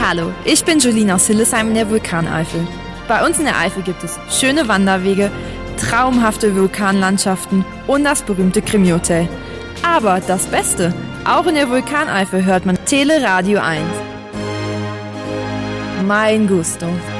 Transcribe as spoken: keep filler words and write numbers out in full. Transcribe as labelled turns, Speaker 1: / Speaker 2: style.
Speaker 1: Hallo, ich bin Julina aus Hildesheim in der Vulkaneifel. Bei uns in der Eifel gibt es schöne Wanderwege, traumhafte Vulkanlandschaften und das berühmte Krimi-Hotel. Aber das Beste, auch in der Vulkaneifel hört man Teleradio eins. Mein Gusto.